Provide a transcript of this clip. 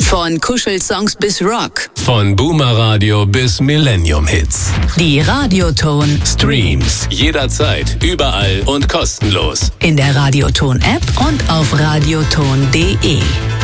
Von Kuschelsongs bis Rock. Von Boomer-Radio bis Millennium-Hits. Die Radioton Streams jederzeit, überall und kostenlos. in der Radioton-App und auf radioton.de.